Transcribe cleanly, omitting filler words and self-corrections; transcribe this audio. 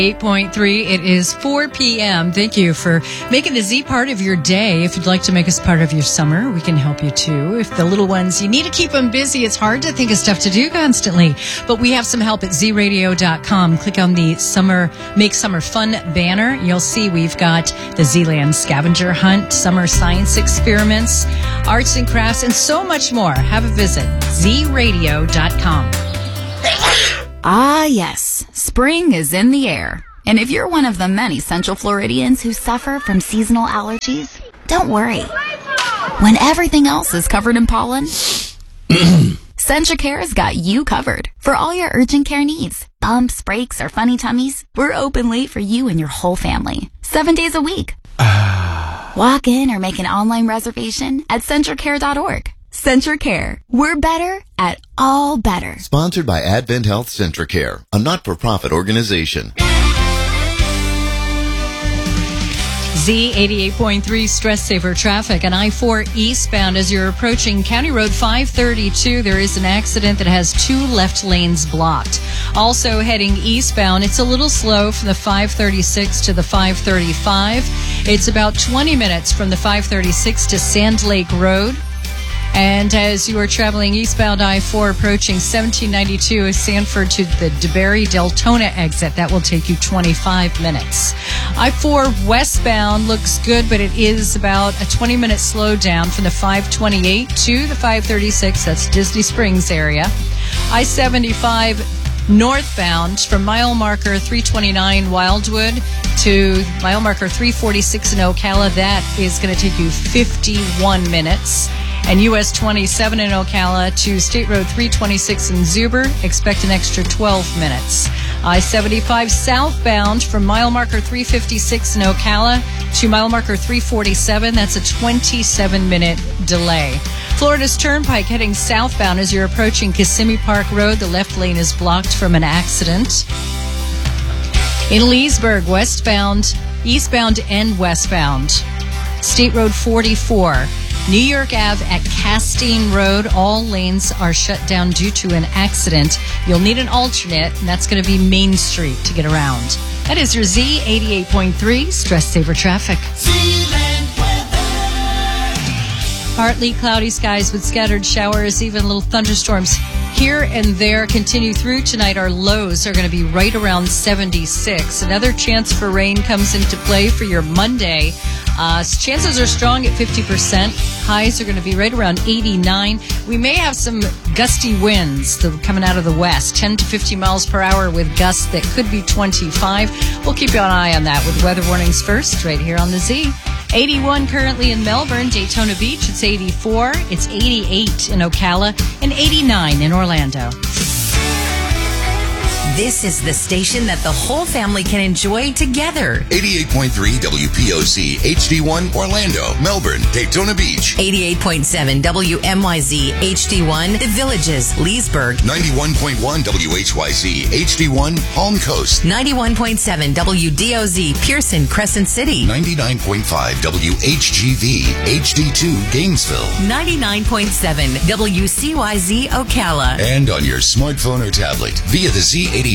8.3. It is 4 p.m. Thank you for making the Z part of your day. If you'd like to make us part of your summer, we can help you too. If the little ones, you need to keep them busy. It's hard to think of stuff to do constantly, but we have some help at zradio.com. Click on the Make Summer Fun banner. You'll see we've got the Zealand Scavenger Hunt, summer science experiments, arts and crafts, and so much more. Have a visit, zradio.com. Ah, yes. Spring is in the air. And if you're one of the many Central Floridians who suffer from seasonal allergies, don't worry. When everything else is covered in pollen, CentraCare's got you covered for all your urgent care needs. Bumps, breaks, or funny tummies, we're open late for you and your whole family. 7 days a week. Walk in or make an online reservation at CentraCare.org. CentraCare. We're better at all better. Sponsored by Advent Health CentraCare, a not-for-profit organization. Z88.3 Stress Saver traffic on I-4 eastbound as you're approaching County Road 532. There is an accident that has 2 left lanes blocked. Also heading eastbound, it's a little slow from the 536 to the 535. It's about 20 minutes from the 536 to Sand Lake Road. And as you are traveling eastbound I-4 approaching 1792 Sanford to the DeBerry-Deltona exit, that will take you 25 minutes. I-4 westbound looks good, but it is about a 20-minute slowdown from the 528 to the 536. That's Disney Springs area. I-75 northbound from mile marker 329 Wildwood to mile marker 346 in Ocala. That is going to take you 51 minutes. And US 27 in Ocala to State Road 326 in Zuber, expect an extra 12 minutes. I-75 southbound from mile marker 356 in Ocala to mile marker 347, that's a 27-minute delay. Florida's Turnpike heading southbound as you're approaching Kissimmee Park Road. The left lane is blocked from an accident. In Leesburg, eastbound and westbound. State Road 44. New York Ave at Castine Road, all lanes are shut down due to an accident. You'll need an alternate, and that's going to be Main Street to get around. That is your Z88.3 Stress Saver traffic. Partly cloudy skies with scattered showers, even little thunderstorms here and there continue through tonight. Our lows are going to be right around 76. Another chance for rain comes into play for your Monday. Chances are strong at 50%. Highs are going to be right around 89. We may have some gusty winds coming out of the west, 10 to 50 miles per hour with gusts that could be 25. We'll keep you an eye on that with weather warnings first, right here on the Z. 81 currently in Melbourne, Daytona Beach, it's 84. It's 88 in Ocala and 89 in Orlando. This is the station that the whole family can enjoy together. 88.3 WPOC, HD1, Orlando, Melbourne, Daytona Beach. 88.7 WMYZ, HD1, The Villages, Leesburg. 91.1 WHYZ, HD1, Palm Coast. 91.7 WDOZ, Pearson, Crescent City. 99.5 WHGV, HD2, Gainesville. 99.7 WCYZ, Ocala. And on your smartphone or tablet via the Z80